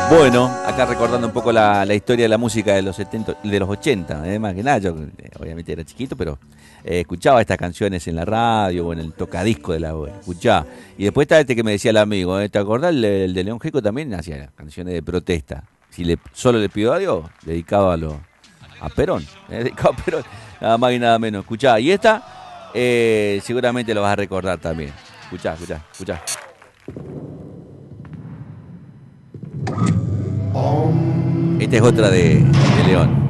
Bueno, acá recordando un poco la historia de la música de los 70, de los 80, más que nada, yo obviamente era chiquito, pero escuchaba estas canciones en la radio o en el tocadisco de la abuela, escuchaba. Y después está este que me decía el amigo, ¿te acordás? El de León Gieco también hacía canciones de protesta. Si solo le pido a Dios, dedicaba a Perón, dedicaba a Perón, nada más y nada menos. Escuchá, y esta seguramente lo vas a recordar también. Escuchá, escuchá, escuchá. Esta es otra de León.